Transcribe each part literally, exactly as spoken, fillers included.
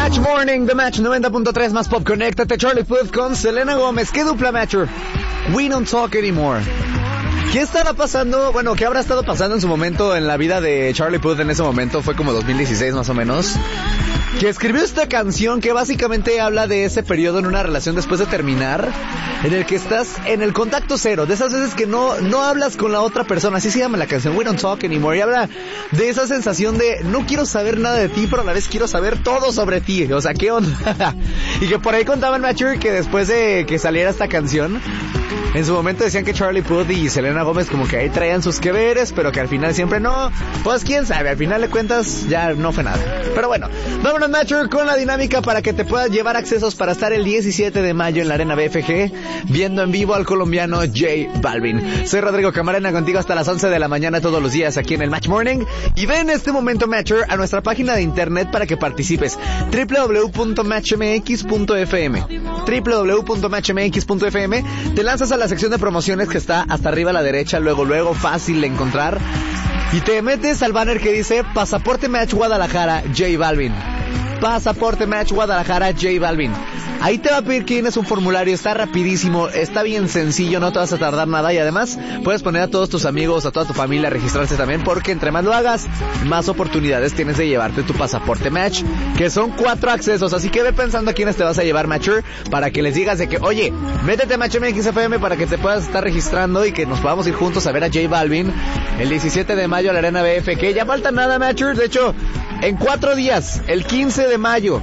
Match Morning, The Match noventa punto tres más pop. Conéctate, Charlie Puth con Selena Gómez. ¿Qué dupla, Matcher? We don't talk anymore. ¿Qué estará pasando? Bueno, ¿qué habrá estado pasando en su momento en la vida de Charlie Puth en ese momento? Fue como dos mil dieciséis más o menos. Que escribió esta canción que básicamente habla de ese periodo en una relación después de terminar, en el que estás en el contacto cero, de esas veces que no, no hablas con la otra persona, así se llama la canción, We Don't Talk Anymore, y habla de esa sensación de no quiero saber nada de ti, pero a la vez quiero saber todo sobre ti, o sea, ¿qué onda? Y que por ahí contaban, Matcher, que después de que saliera esta canción, en su momento decían que Charlie Puth y Selena Gómez como que ahí traían sus que veres, pero que al final siempre no, pues quién sabe, al final de cuentas ya no fue nada. Pero bueno, vámonos, Matcher, con la dinámica para que te puedas llevar accesos para estar el diecisiete de mayo en la Arena B F G viendo en vivo al colombiano J Balvin. Soy Rodrigo Camarena, contigo hasta las once de la mañana todos los días aquí en el Match Morning, y ve en este momento, Matcher, a nuestra página de internet para que participes, doble u doble u doble u punto match m x punto f m, doble u doble u doble u punto match m x punto f m. Te lanzas a la sección de promociones que está hasta arriba a la derecha, luego luego fácil de encontrar, y te metes al banner que dice Pasaporte Match Guadalajara J Balvin. Pasaporte Match Guadalajara J Balvin. Ahí te va a pedir que llenes un formulario, está rapidísimo, está bien sencillo, no te vas a tardar nada, y además puedes poner a todos tus amigos, a toda tu familia a registrarse también, porque entre más lo hagas, más oportunidades tienes de llevarte tu Pasaporte Match, que son cuatro accesos, así que ve pensando a quiénes te vas a llevar, Matcher, para que les digas de que, oye, métete a Match M X F M para que te puedas estar registrando y que nos podamos ir juntos a ver a J Balvin el diecisiete de mayo a la Arena B F G. Ya falta nada, Matcher, de hecho, en cuatro días, el quince de mayo,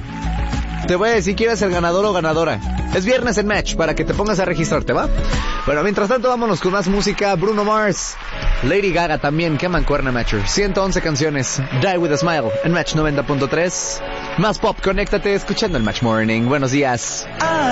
te voy a decir quién es el ganador o ganadora. Es viernes en Match para que te pongas a registrarte, ¿va? Bueno, mientras tanto vámonos con más música. Bruno Mars, Lady Gaga también, qué mancuerna, Matcher. ciento once canciones, Die With A Smile en Match noventa punto tres. Más pop, conéctate escuchando el Match Morning. Buenos días.